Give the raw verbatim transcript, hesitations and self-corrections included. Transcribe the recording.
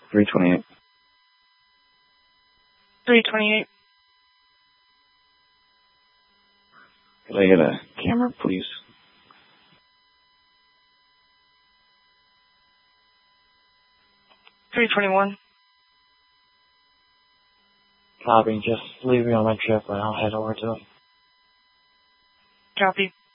three twenty-eight. three twenty-eight. Could I get a camera, please? three twenty-one. Copy. Just leave me on my trip and I'll head over to it. Copy.